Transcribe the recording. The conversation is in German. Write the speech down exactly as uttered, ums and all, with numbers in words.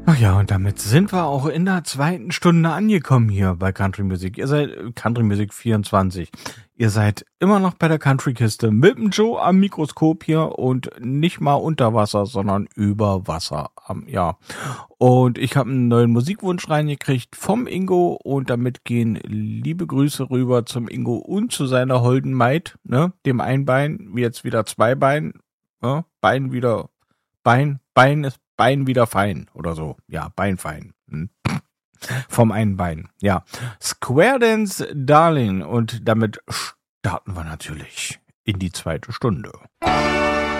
Ach ja, und damit sind wir auch in der zweiten Stunde angekommen hier bei Country Music. Ihr seid Country Music vierundzwanzig. Ihr seid immer noch bei der Country-Kiste mit dem Joe am Mikroskop hier und nicht mal unter Wasser, sondern über Wasser. Ja. Und ich habe einen neuen Musikwunsch reingekriegt vom Ingo und damit gehen liebe Grüße rüber zum Ingo und zu seiner holden Maid, ne, dem Einbein, jetzt wieder zwei Bein, ne, Bein wieder, Bein, Bein ist Bein wieder fein oder so. Ja, Bein fein. Hm. Vom einen Bein. Ja. Square Dance Darling. Und damit starten wir natürlich in die zweite Stunde.